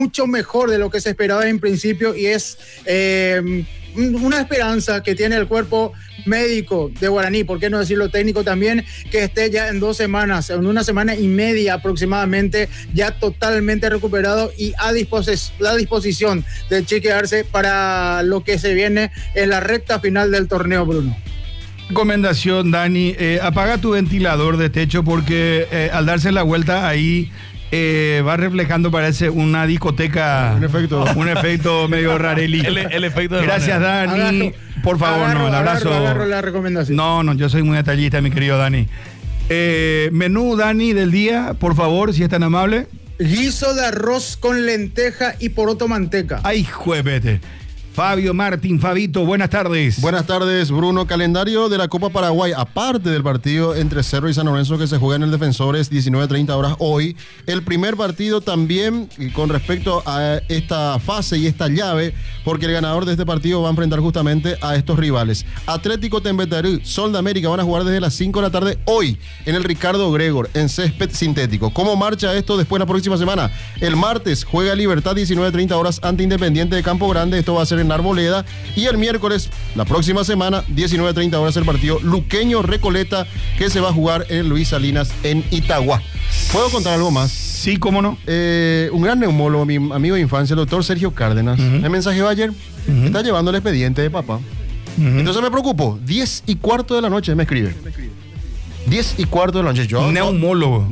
mucho mejor de lo que se esperaba en principio y es una esperanza que tiene el cuerpo médico de Guaraní, por qué no decirlo técnico también, que esté ya en 2 semanas, en 1 semana y media aproximadamente, ya totalmente recuperado y a la disposición de Chiqui Arce para lo que se viene en la recta final del torneo, Bruno. Recomendación, Dani, apaga tu ventilador de techo porque al darse la vuelta ahí va reflejando, parece una discoteca. Un efecto medio rareli. El efecto de Gracias, Dani. Por favor, no, el abrazo. Agarro la recomendación. No, yo soy muy detallista, mi querido Dani. Menú, Dani, del día, por favor, si es tan amable. Guiso de arroz con lenteja y poroto manteca. Ay, juevete. Fabio Martín, Fabito, buenas tardes. Buenas tardes, Bruno. Calendario de la Copa Paraguay, aparte del partido entre Cerro y San Lorenzo que se juega en el Defensores, 19:30 horas hoy. El primer partido también con respecto a esta fase y esta llave, porque el ganador de este partido va a enfrentar justamente a estos rivales. Atlético Tembetarú, Sol de América van a jugar desde las 5 de la tarde hoy en el Ricardo Gregor, en césped sintético. ¿Cómo marcha esto después la próxima semana? El martes juega Libertad, 19:30 horas ante Independiente de Campo Grande. Esto va a ser en Arboleda, y el miércoles, la próxima semana, 19:30 horas, el partido Luqueño Recoleta, que se va a jugar en Luis Salinas en Itagua. ¿Puedo contar algo más? Sí, cómo no. Un gran neumólogo, mi amigo de infancia, el doctor Sergio Cárdenas, me mensajeó ayer, está llevando el expediente de papá. Entonces me preocupo, 10:15 de la noche me escribe. 10:15 de la noche. Yo, Neumólogo.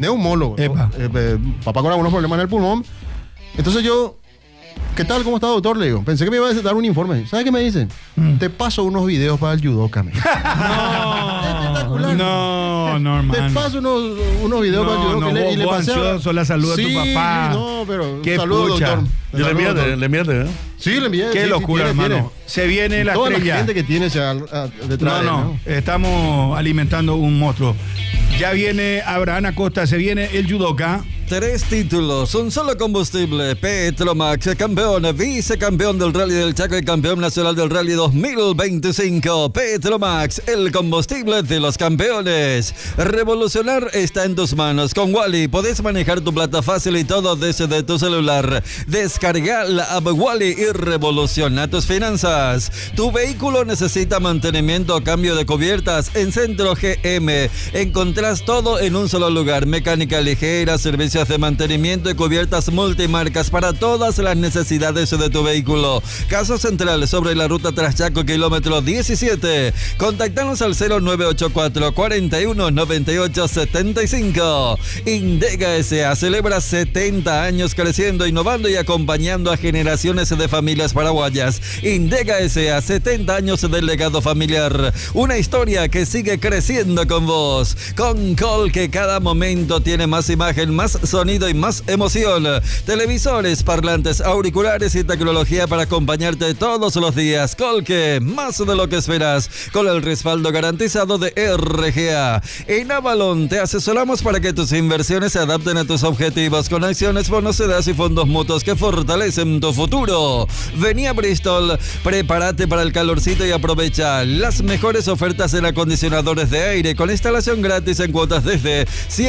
Papá con algunos problemas en el pulmón. Entonces yo, ¿qué tal? ¿Cómo está, doctor? Le digo, pensé que me iba a dar un informe. ¿Sabe qué me dice? Te paso unos videos para el judoka. Espectacular. No, hermano. Te paso unos videos para el judoka. Y le pasé ansioso la salud a tu papá. No, pero qué saludo, doctor. Le enviaste, ¿eh? Sí, le envié. Qué locura, hermano. Tiene. Se viene la toda estrella. La gente que tiene detrás. No, estamos alimentando un monstruo. Ya viene Abraham Acosta, se viene el judoka. 3 títulos, un solo combustible. Petromax, campeón, vicecampeón del Rally del Chaco y campeón nacional del Rally 2025. Petromax, el combustible de los campeones. Revolucionar está en tus manos. Con Wally podés manejar tu plata fácil y todo desde tu celular. Descarga la app Wally y revoluciona tus finanzas. Tu vehículo necesita mantenimiento o cambio de cubiertas. En Centro GM encontrás todo en un solo lugar. Mecánica ligera, servicios de mantenimiento y cubiertas multimarcas para todas las necesidades de tu vehículo. Caso Central sobre la ruta Traschaco, kilómetro 17. Contactanos al 0984 41 98 75. Indega S.A. celebra 70 años creciendo, innovando y acompañando a generaciones de familias paraguayas. Indega S.A. 70 años de legado familiar. Una historia que sigue creciendo con vos. Con Colque cada momento tiene más imagen, más sonido y más emoción. Televisores, parlantes, auriculares y tecnología para acompañarte todos los días. Colque, más de lo que esperas, con el respaldo garantizado de RGA. En Avalon te asesoramos para que tus inversiones se adapten a tus objetivos con acciones, bonos, y fondos mutuos que fortalecen tu futuro. Vení a Bristol, prepárate para el calorcito y aprovecha las mejores ofertas en acondicionadores de aire con instalación gratis en cuotas desde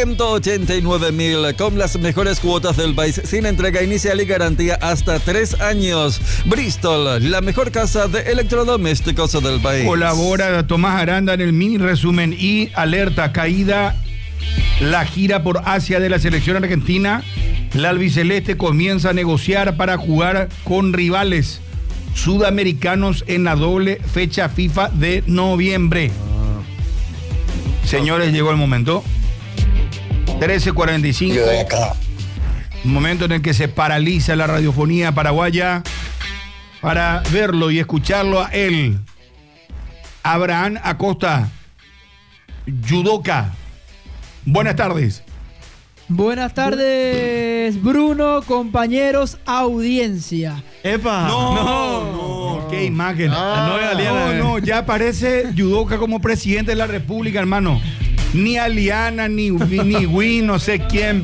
189.000, con las mejores cuotas del país, sin entrega inicial y garantía hasta 3 años. Bristol, la mejor casa de electrodomésticos del país. Colabora Tomás Aranda en el mini resumen y alerta, caída la gira por Asia de la selección argentina. La albiceleste comienza a negociar para jugar con rivales sudamericanos en la doble fecha FIFA de noviembre. Señores, llegó el momento. 13:45. Momento en el que se paraliza la radiofonía paraguaya para verlo y escucharlo a él. Abraham Acosta, judoka. Buenas tardes. Buenas tardes, Bruno, compañeros, audiencia. ¡Epa! No, qué imagen. No, ya aparece judoka como presidente de la República, hermano. Ni Aliana, ni Win, no sé quién.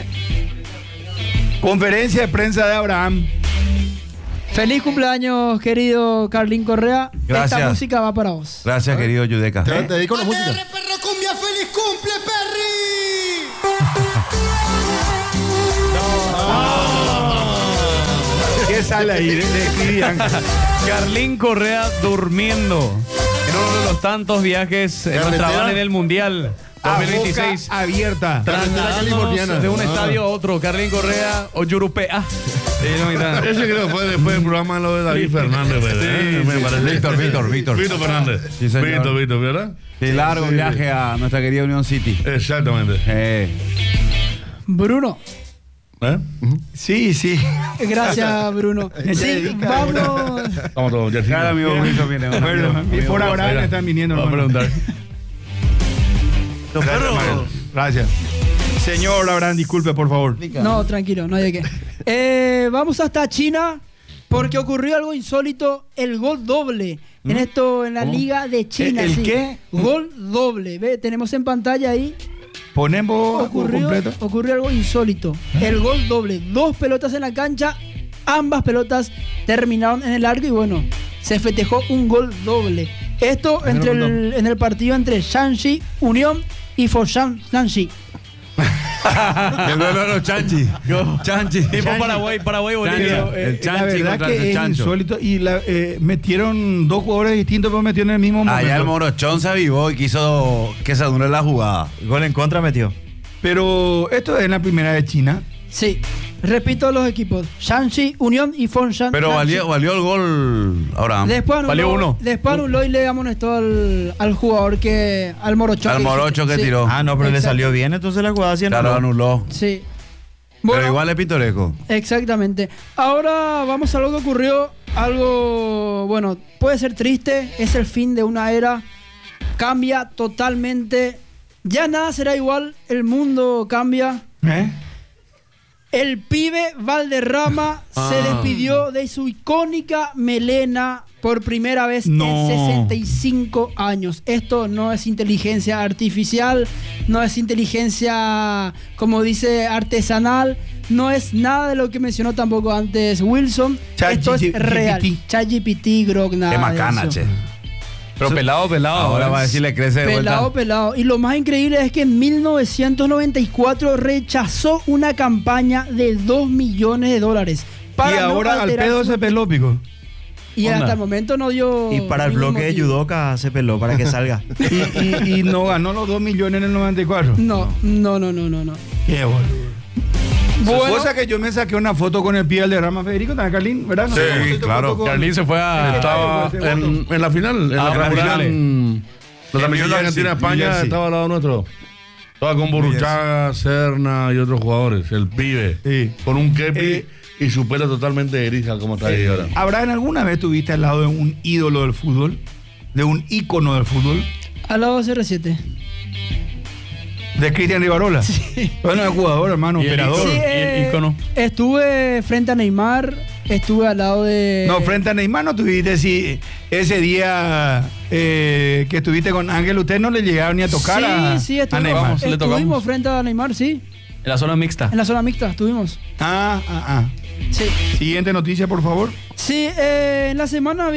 Conferencia de prensa de Abraham. Feliz cumpleaños, querido Carlín Correa. Gracias. Esta música va para vos. Gracias, querido Yudeca. Te dedico la música. Perro cumbia, feliz cumple, Perry. sale ahí de Speedy Ángel. Carlín Correa durmiendo en uno de los tantos viajes en nuestra van en el Mundial A 2026. boca abierta. Trasladándonos de un estadio a otro. Carlín Correa o Yurupea. Ese creo que fue después del programa lo de David Fernández, ¿verdad? Me parece. Víctor Fernández. Sí, señor. Víctor, ¿verdad? Y largo viaje a nuestra querida Unión City. Exactamente. Bruno. ¿Eh? Sí. Gracias, Bruno. Sí, vamos. Vamos todos, ya. Cada amigo bonito viene. Bueno, y por ahora me están viniendo. Vamos a preguntar. Gracias. Señor Abraham, disculpe, por favor. No, tranquilo, no hay de qué. Vamos hasta China porque ocurrió algo insólito, el gol doble. En la Liga de China. ¿El sí. qué? Gol doble. Ve, tenemos en pantalla ahí. Ponemos completo. Ocurrió algo insólito. El gol doble. 2 pelotas en la cancha. Ambas pelotas terminaron en el arco y bueno, se festejó un gol doble. Esto en el partido entre Shanxi Unión y Foshan Shanxi. El duelo de los Chanchi. Chanchi. Tipo Paraguay, Bolivia. El La Chanchi verdad contra que el es Chancho. insólito y metieron 2 jugadores distintos, pero metieron en el mismo momento. Allá el Morochón se avivó y quiso que se anule la jugada. Gol en contra metió. Pero esto es en la primera de China. Sí, repito los equipos: Shanxi Unión y Foshan. Pero valió el gol, Abraham. Después Valió uno. Después anuló y le amonestó al jugador al Morocho. Al Morocho que Sí. tiró. Ah, no, pero le Exacto. salió bien, entonces la jugada sí Claro, anuló. Sí. Pero igual es pintoresco. Exactamente. Ahora vamos a algo que ocurrió. Algo, bueno, puede ser triste. Es el fin de una era. Cambia totalmente. Ya nada será igual. El mundo cambia. El pibe Valderrama se despidió de su icónica melena por primera vez en 65 años. Esto no es inteligencia artificial, no es inteligencia, como dice, artesanal, no es nada de lo que mencionó tampoco antes Wilson. Esto es real. ChatGPT, Grok, nada Qué de macana, eso. che. Pero pelado. Ahora va a decir le crece de vuelta. Pelado. Y lo más increíble es que en 1994 rechazó una campaña de $2 millones para Y ahora no al alterar pedo su- se peló, pico. Y hasta el momento no dio. Y para el ningún bloque de motivo. judoka se peló para que salga. Y no ganó los 2 millones en el 94. No. Qué boludo. Bueno, Cosa que yo me saqué una foto con el pie del derrama Federico, ¿también, Carlín? ¿Verdad? Sí, ¿No? claro. Carlín se fue a. Estaba en la final, en la final. transmisión. La transmisión de Argentina-España estaba al lado nuestro. Estaba con Burruchaga, Serna y otros jugadores. El pibe. Sí. Con un kepi y su pelo totalmente erija, como está ahí ahora. ¿Abraham, alguna vez estuviste al lado de un ídolo del fútbol? ¿De un ícono del fútbol? al lado de CR7. ¿De Cristian Rivarola? Sí. Bueno, es jugador, hermano, operador. Sí, el ícono. Estuve frente a Neymar, estuve al lado de... No, frente a Neymar no tuviste, sí, ese día que estuviste con Ángel, usted no le llegaron ni a tocar sí, a Neymar. Vamos, le tocamos. Estuvimos frente a Neymar, sí. En la zona mixta. En la zona mixta estuvimos. Sí. Siguiente noticia, por favor. Sí, en la semana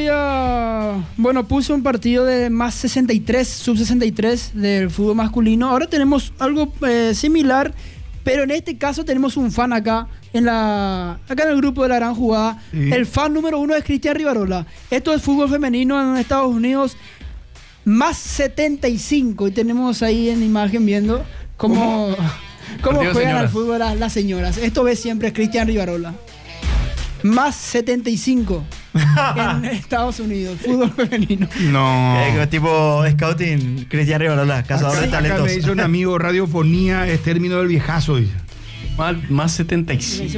puse un partido de más 63, sub 63 del fútbol masculino. Ahora tenemos algo similar, pero en este caso tenemos un fan acá en el grupo de la gran jugada. Sí. El fan número 1 es Cristian Rivarola. Esto es fútbol femenino en Estados Unidos, más 75. Y tenemos ahí en imagen viendo cómo juegan al fútbol las señoras. Esto ves siempre es Cristian Rivarola. Más 75 en Estados Unidos, fútbol femenino. No. Tipo scouting, Cristian Rivarola, cazador de Acá talentos. me dice un amigo, radiofonía es término del viejazo, dice. Más 75.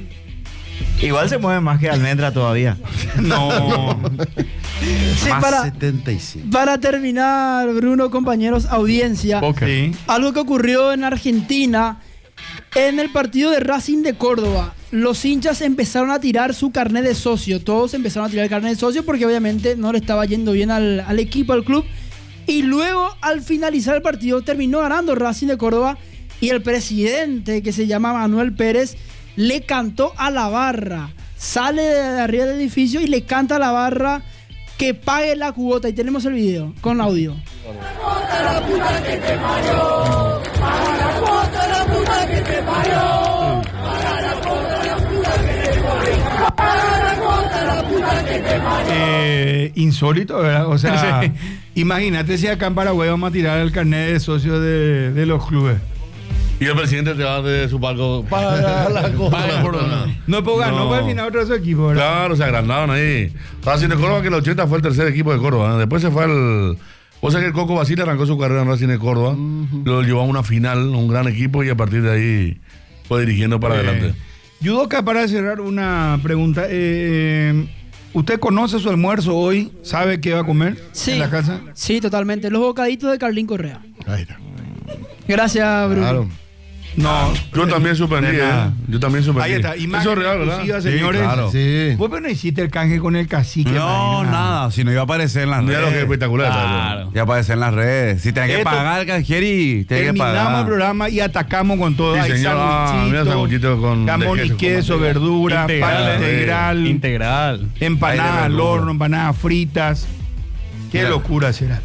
Igual se mueve más que Almendra todavía. No. Sí, Más 75. para terminar, Bruno, compañeros, audiencia. Sí. Algo que ocurrió en Argentina, en el partido de Racing de Córdoba. Los hinchas empezaron a tirar su carnet de socio. Todos empezaron a tirar el carnet de socio porque obviamente no le estaba yendo bien al equipo, al club. Y luego, al finalizar el partido, terminó ganando Racing de Córdoba. Y el presidente, que se llama Manuel Pérez, le cantó a la barra. Sale de arriba del edificio y le canta a la barra que pague la cuota. Y tenemos el video con audio. Para insólito, ¿verdad? O sea, imagínate si acá en Paraguay vamos a tirar el carnet de socio de los clubes. Y el presidente te va de su palco para la cosa. No puedo ganar, no puede final otro de su equipo, ¿verdad? Claro, se agrandaron ahí. Estaba haciendo Córdoba que el 80 fue el tercer equipo de Córdoba. Después se fue al... O sea que el Coco Basile arrancó su carrera en Racing de Córdoba. Lo llevó a una final, un gran equipo, y a partir de ahí fue dirigiendo para adelante. Yudoka, para cerrar una pregunta. ¿Usted conoce su almuerzo hoy? ¿Sabe qué va a comer en la casa? Sí, totalmente. Los bocaditos de Carlín Correa. Gracias, Bruno. Claro. No, yo también suspendí, Yo también suspendí. Ahí está. Eso es real, ¿verdad? Señores. Sí, claro. Sí. ¿Vos no hiciste el canje con el cacique? No, nada. Si no iba a aparecer en las redes. Mira lo que es espectacular. Claro. Ya aparecer en las redes. Si tenés que pagar el canjeri, tenés que pagar. Terminamos el programa y atacamos con todo. Sí, hay sanguchito con jamón y queso, verdura, pan integral. Empanadas al horno, empanadas fritas. Qué locura será.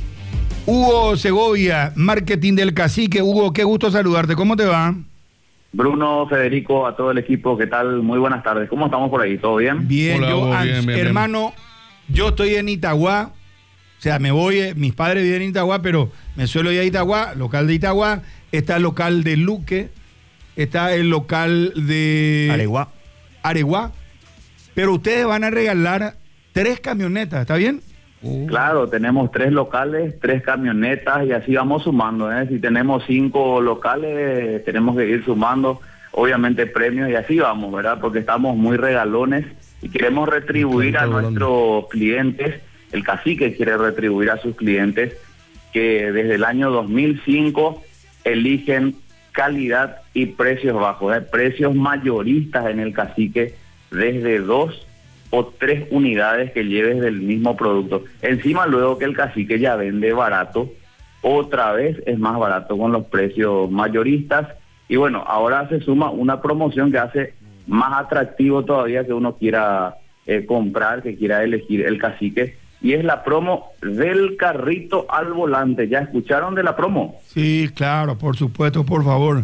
Hugo Segovia, marketing del Cacique. Hugo, qué gusto saludarte. ¿Cómo te va? Bruno, Federico, a todo el equipo, ¿qué tal? Muy buenas tardes. ¿Cómo estamos por ahí? ¿Todo bien? Bien, hola, Hugo, bien, hermano, yo estoy en Itagua. O sea, me voy, mis padres viven en Itagua, pero me suelo ir a Itagua, local de Itagua. Está el local de Luque, está el local de Areguá. Pero ustedes van a regalar 3 camionetas, ¿está bien? Claro, tenemos 3 locales, 3 camionetas y así vamos sumando, ¿eh? Si tenemos 5 locales, tenemos que ir sumando, obviamente, premios y así vamos, ¿verdad? Porque estamos muy regalones y queremos retribuir a nuestros clientes. El Cacique quiere retribuir a sus clientes que desde el año 2005 eligen calidad y precios bajos, precios mayoristas en el Cacique, desde 2 o 3 unidades que lleves del mismo producto. Encima, luego que el Cacique ya vende barato, otra vez es más barato con los precios mayoristas. Y bueno, ahora se suma una promoción que hace más atractivo todavía que uno quiera comprar, que quiera elegir el Cacique. Y es la promo del carrito al volante. ¿Ya escucharon de la promo? Sí, claro, por supuesto, por favor.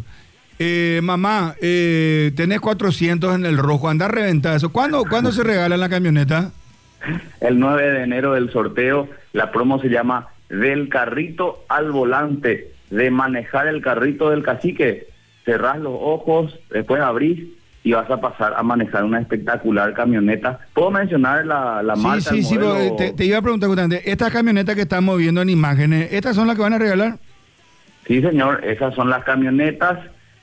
Mamá, tenés 400 en el rojo, anda a reventar eso. ¿Cuándo se regala la camioneta? El 9 de enero del sorteo. La promo se llama del carrito al volante, de manejar el carrito del Cacique. Cerrás los ojos, después abrís y vas a pasar a manejar una espectacular camioneta. ¿Puedo mencionar la marca? Sí, te iba a preguntar justamente, estas camionetas que estamos viendo en imágenes, ¿estas son las que van a regalar? Sí, señor, esas son las camionetas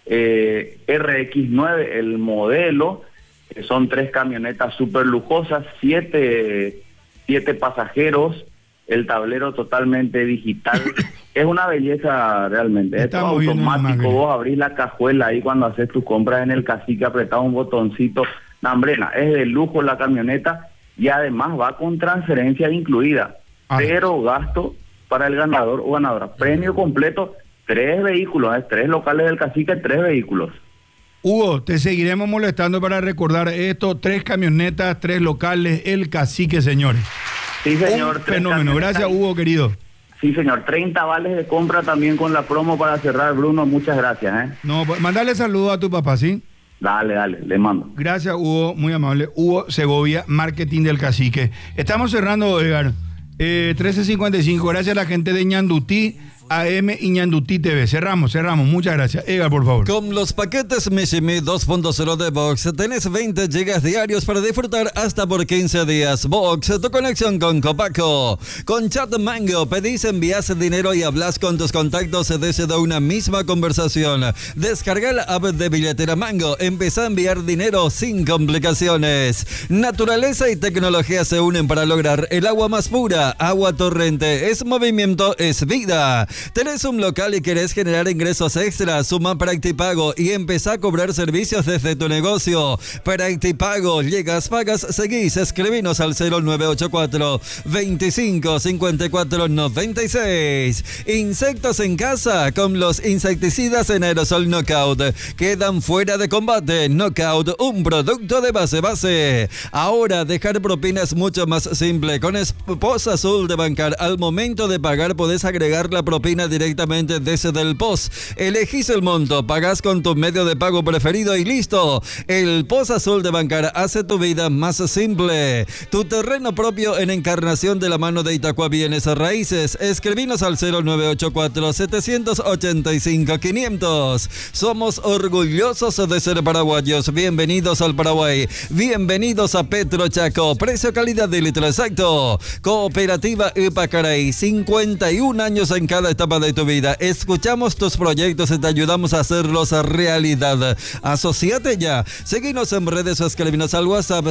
RX9, el modelo. Son 3 camionetas súper lujosas, 7 pasajeros, el tablero totalmente digital. Es una belleza realmente. Es automático, vos abrís la cajuela ahí cuando haces tus compras en el Cacique, apretás un botoncito. Nambrena, es de lujo la camioneta y además va con transferencia incluida. 0 gasto para el ganador o ganadora. Premio completo, 3 vehículos, 3 locales del Cacique, 3 vehículos. Hugo, te seguiremos molestando para recordar esto: 3 camionetas, 3 locales, el Cacique, señores. Sí, señor. Un fenómeno. Gracias, Hugo, querido. Sí, señor. 30 vales de compra también con la promo para cerrar, Bruno. Muchas gracias, No, pues, mandale saludos a tu papá, ¿sí? Dale, le mando. Gracias, Hugo, muy amable. Hugo Segovia, marketing del Cacique. Estamos cerrando, Edgar. 13:55. Gracias a la gente de Ñandutí AM y Ñandutí TV. Cerramos. Muchas gracias. Edgar, por favor. Con los paquetes Mishimi 2.0 de Vox tenés 20 gigas diarios para disfrutar hasta por 15 días. Vox, tu conexión con Copaco. Con Chat Mango pedís, envías dinero y hablas con tus contactos desde una misma conversación. Descarga la app de billetera Mango. Empezá a enviar dinero sin complicaciones. Naturaleza y tecnología se unen para lograr el agua más pura. Agua Torrente es movimiento, es vida. ¿Tenés un local y querés generar ingresos extras? Suma Practipago y empezá a cobrar servicios desde tu negocio. Practipago, llegas, pagas, seguís. Escribinos al 0984 25 54 96. Insectos en casa con los insecticidas en aerosol Knockout. Quedan fuera de combate. Knockout, un producto de base. Ahora dejar propina es mucho más simple. Con Esposa Azul de Bancar, al momento de pagar podés agregar la propina propina directamente desde el POS. Elegís el monto, pagás con tu medio de pago preferido y listo. El POS Azul de Bancar hace tu vida más simple. Tu terreno propio en Encarnación de la mano de Itacua Bienes Raíces. Escribinos al 0984-785-500. Somos orgullosos de ser paraguayos. Bienvenidos al Paraguay. Bienvenidos a Petro Chaco. Precio, calidad de litro exacto. Cooperativa Ipacaraí. 51 años en cada etapa de tu vida. Escuchamos tus proyectos y te ayudamos a hacerlos realidad. Asociate ya. Seguinos en redes o escribinos al WhatsApp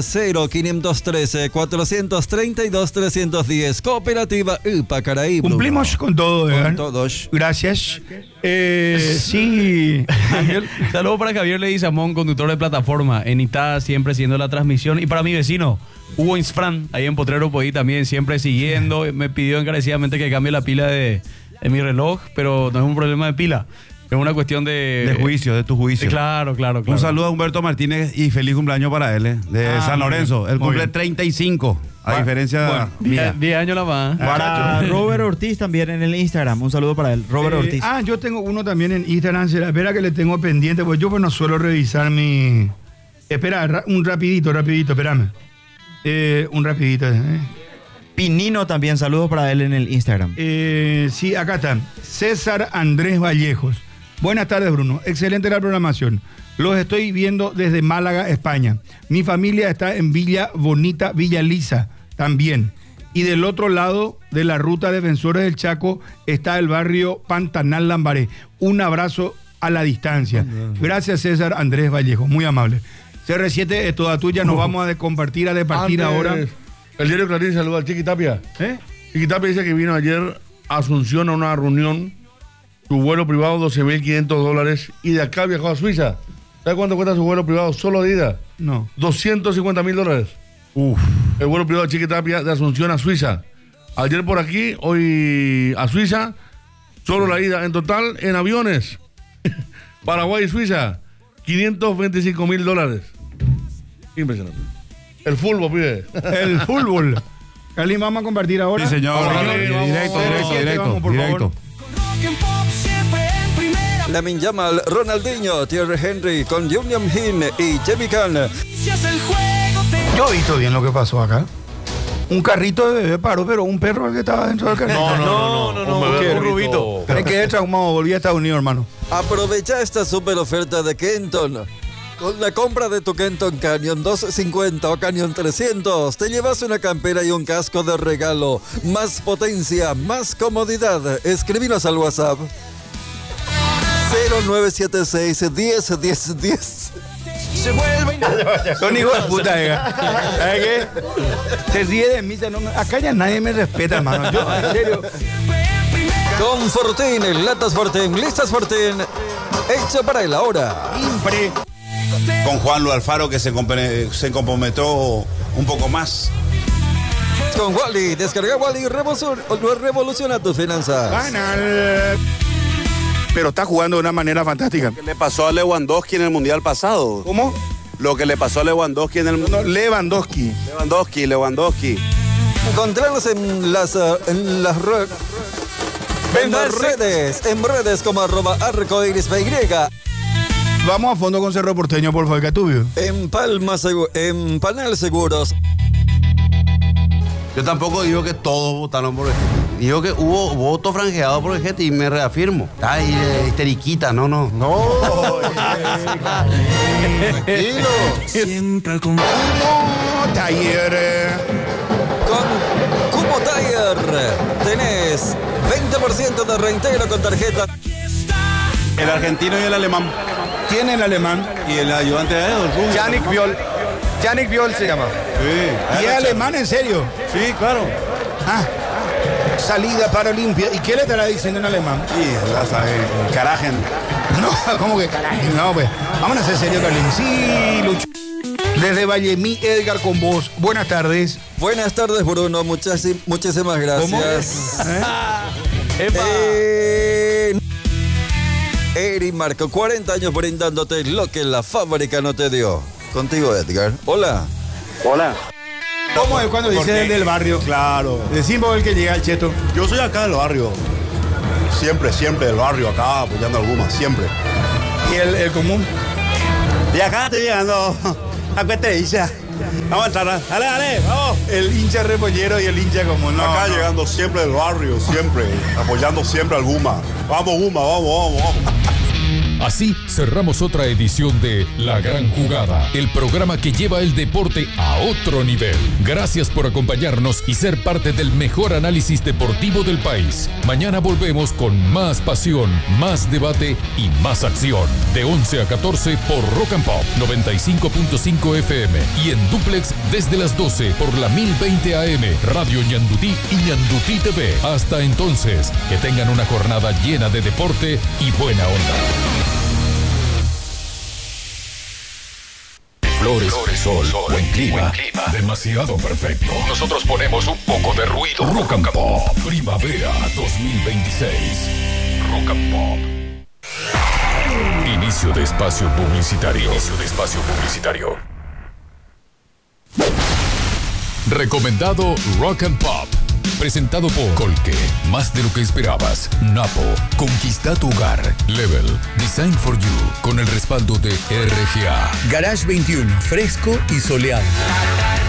0513-432-310. Cooperativa Ipacaraí. Cumplimos con todo, con todos. Gracias. Sí, Ángel. Saludos para Javier Leguizamón, conductor de plataforma. En Itá, siempre siguiendo la transmisión. Y para mi vecino, Hugo Insfran, ahí en Potrero Podí también, siempre siguiendo. Me pidió encarecidamente que cambie la pila de mi reloj, pero no es un problema de pila. Es una cuestión de juicio, de tu juicio. Claro. Un saludo a Humberto Martínez y feliz cumpleaños para él, de San Lorenzo. Él cumple 35, a diferencia mía. 10 años la más. Para Robert Ortiz también en el Instagram. Un saludo para él, Robert Ortiz. Yo tengo uno también en Instagram. Espera que le tengo pendiente, pues yo no suelo revisar mi... Espera, un rapidito, espérame. Un rapidito. Pinino también, saludos para él en el Instagram. Sí, acá está. César Andrés Vallejos. Buenas tardes, Bruno. Excelente la programación. Los estoy viendo desde Málaga, España. Mi familia está en Villa Bonita, Villa Lisa, también. Y del otro lado de la ruta Defensores del Chaco está el barrio Pantanal Lambaré. Un abrazo a la distancia. Gracias, César Andrés Vallejos. Muy amable. CR7 es toda tuya. Nos vamos a compartir, a departir ahora. El diario Clarín saluda al Chiqui Tapia. Chiqui Tapia dice que vino ayer a Asunción a una reunión. Su vuelo privado, $12.500. Y de acá viajó a Suiza. ¿Sabe cuánto cuesta su vuelo privado solo de ida? No. $250.000. El vuelo privado de Chiqui Tapia de Asunción a Suiza. Ayer por aquí, hoy a Suiza. Solo la ida en total en aviones. Paraguay y Suiza. $525.000. Impresionante. El fútbol, pide. El fútbol. Cali, vamos a compartir ahora. Sí, señor. Directo. Lamin Yamal, Ronaldinho, Thierry Henry con Jung Min y Jamie Khan. Yo he visto bien lo que pasó acá. Un carrito de bebé paró, pero un perro el que estaba dentro del carrito. No. Un rubito. Es que es traumado, volví a Estados Unidos, hermano. Aprovecha esta super oferta de Kenton. Con la compra de tu Kenton Canyon 250 o Canyon 300, te llevas una campera y un casco de regalo. Más potencia, más comodidad. Escribinos al WhatsApp 0976-10-10-10. Se vuelven. Son hijos de puta, ¿sabes qué? Se ríe de mí. Acá ya nadie me respeta, hermano. Yo, en serio. Con Fortín, latas Fortín, listas Fortín. Hecho para el ahora. Con Juan Lu Alfaro, que se comprometió un poco más. Con Wally, descarga Wally, revoluciona tus finanzas. Pero está jugando de una manera fantástica. Lo que le pasó a Lewandowski en el Mundial pasado. ¿Cómo? Lo que le pasó a Lewandowski en el Mundial. No, Lewandowski. Encontrarlos en las redes como @arcoirisPY. Vamos a fondo con Cerro Porteño, por favor, Catubio. En Panal Seguros. Yo tampoco digo que todos votaron por Vegeta. Digo que hubo voto franjeado por Vegeta y me reafirmo. Ay, histeriquita, no. Tranquilo. Siempre al Cumo Taller. Con Cumo Taller tenés 20% de reintegro con tarjeta. El argentino y el alemán. ¿Quién es el alemán? Y el ayudante de él, Yannick Viol. Yannick Viol se llama. Sí. ¿Y es alemán en serio? Sí, claro. Salida para Olimpia. ¿Y qué le estará diciendo en alemán? Sí, Carajen. No, ¿cómo que Carajen? No, pues. Vamos a ser serios, Carlín. Sí, Lucho. Desde Vallemí, Edgar con vos. Buenas tardes. Buenas tardes, Bruno. Muchísimas gracias. ¿Cómo? Eri Marco, 40 años brindándote lo que la fábrica no te dio. Contigo, Edgar. Hola. ¿Cómo es cuando dice el del barrio? Claro. Decimos el que llega al cheto. Yo soy acá del barrio. siempre, siempre del barrio acá apoyando al Guma, siempre. ¿Y el común? Y acá estoy llegando a Cuetrilla. Vamos a entrar, dale, vamos. El hincha repollero y el hincha común. No, acá llegando siempre del barrio, siempre, apoyando siempre al Guma. Vamos Guma, vamos. Así cerramos otra edición de La Gran Jugada, el programa que lleva el deporte a otro nivel. Gracias por acompañarnos y ser parte del mejor análisis deportivo del país. Mañana volvemos con más pasión, más debate y más acción. De 11 a 14 por Rock and Pop 95.5 FM y en duplex desde las 12 por la 1020 AM, Radio Ñandutí y Ñandutí TV. Hasta entonces, que tengan una jornada llena de deporte y buena onda. Flores, sol, buen clima. Demasiado perfecto. Nosotros ponemos un poco de ruido. Rock and Pop, Primavera 2026. Rock and Pop. Inicio de espacio publicitario. Recomendado Rock and Pop. Presentado por Colque, más de lo que esperabas. Napo, conquista tu hogar. Level, Design for You, con el respaldo de RGA. Garage 21, fresco y soleado.